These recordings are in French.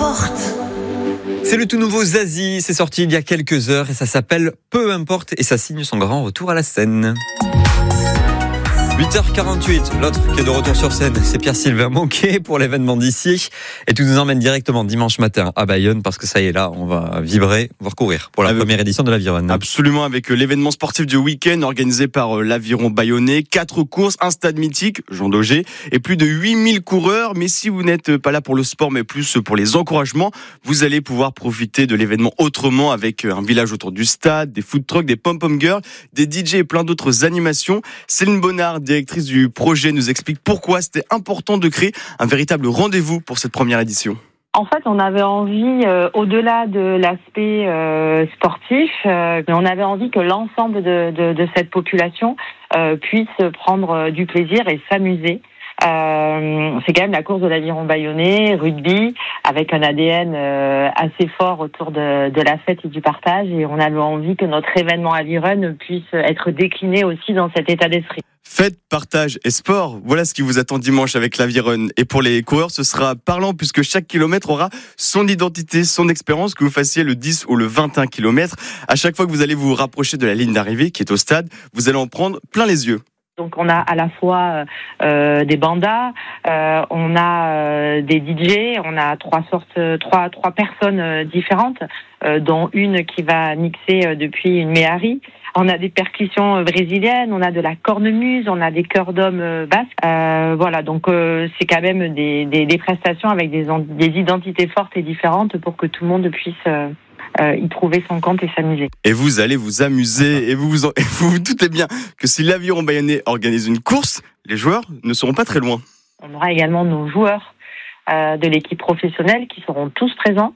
importe. C'est le tout nouveau Zazie, c'est sorti il y a quelques heures et ça s'appelle Peu importe et ça signe son grand retour à la scène. 8h48, l'autre qui est de retour sur scène, c'est Pierre-Sylvain Monquet pour l'événement d'ici. Et tout nous emmène directement dimanche matin à Bayonne parce que ça y est là, on va vibrer, voire courir pour la première édition de l'Aviron. Absolument, avec l'événement sportif du week-end organisé par l'Aviron Bayonnais. 4 courses, un stade mythique, Jean Daugé, et plus de 8000 coureurs. Mais si vous n'êtes pas là pour le sport, mais plus pour les encouragements, vous allez pouvoir profiter de l'événement autrement avec un village autour du stade, des food trucks, des pom-pom girls, des DJ et plein d'autres animations. Céline Bonnard, directrice du projet, nous explique pourquoi c'était important de créer un véritable rendez-vous pour cette première édition. En fait, on avait envie, au-delà de l'aspect sportif, on avait envie que l'ensemble de cette population puisse prendre du plaisir et s'amuser. C'est quand même la course de l'Aviron Bayonnais, rugby, avec un ADN assez fort autour de la fête et du partage. Et on avait envie que notre événement Aviron puisse être décliné aussi dans cet état d'esprit. Fête, partage et sport, voilà ce qui vous attend dimanche avec l'Aviron. Et pour les coureurs, ce sera parlant puisque chaque kilomètre aura son identité, son expérience, que vous fassiez le 10 ou le 21 km. À chaque fois que vous allez vous rapprocher de la ligne d'arrivée qui est au stade, vous allez en prendre plein les yeux. Donc on a à la fois des bandas, on a des DJ, on a trois personnes différentes, dont une qui va mixer depuis une méhari. On a des percussions brésiliennes, on a de la cornemuse, on a des chœurs d'hommes basques. Voilà, donc c'est quand même des prestations avec des identités fortes et différentes pour que tout le monde puisse y trouver son compte et s'amuser. Et vous allez vous amuser et vous vous doutez bien que si l'Aviron Bayonnais organise une course, les joueurs ne seront pas très loin. On aura également nos joueurs de l'équipe professionnelle qui seront tous présents.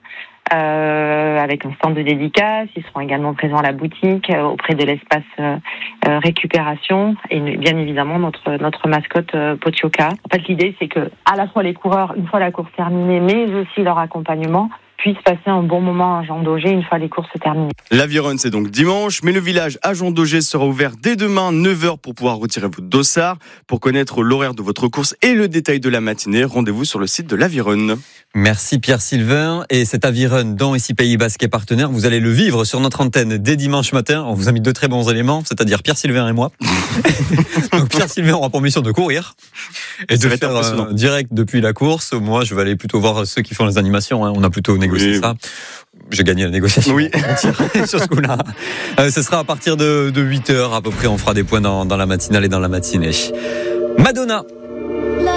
Avec un stand de dédicace, ils seront également présents à la boutique, auprès de l'espace récupération et bien évidemment notre mascotte Pochioka. En fait, l'idée c'est que à la fois les coureurs, une fois la course terminée, mais aussi leur accompagnement, puissent passer un bon moment à Jean Daugé une fois les courses terminées. L'Aviron, c'est donc dimanche, mais le village à Jean Daugé sera ouvert dès demain 9h pour pouvoir retirer votre dossard. Pour connaître l'horaire de votre course et le détail de la matinée, rendez-vous sur le site de l'Aviron. Merci Pierre-Sylvain. Et cet Aviron dont ici Pays Basque est partenaire, vous allez le vivre sur notre antenne dès dimanche matin. On vous a mis 2 très bons éléments, c'est-à-dire Pierre-Sylvain et moi. Donc Pierre-Sylvain aura pour mission de courir et de faire direct depuis la course. Moi, je vais aller plutôt voir ceux qui font les animations. On a plutôt négocié ça. J'ai gagné la négociation. Oui. Sur ce coup-là. Ce sera à partir de 8h à peu près. On fera des points dans la matinale et dans la matinée. Madonna.